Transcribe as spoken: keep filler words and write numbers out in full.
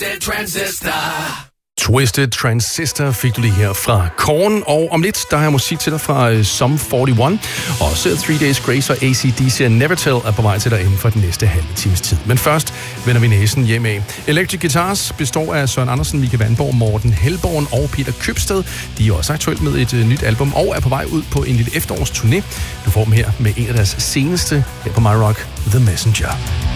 Twisted Transistor. Twisted Transistor fik du lige her fra Korn, og om lidt, der har jeg musik til dig fra uh, Sum enogfyrre, og så Three Days Grace og A C D C og Nevertell er på vej til dig inden for den næste halve times tid. Men først vender vi næsen hjem af. Electric Guitars består af Søren Andersen, Mika Vandborg, Morten Helborn og Peter Købsted. De er også aktuelt med et uh, nyt album og er på vej ud på en lille efterårsturné. Du får dem her med en af deres seneste her på My Rock, The Messenger.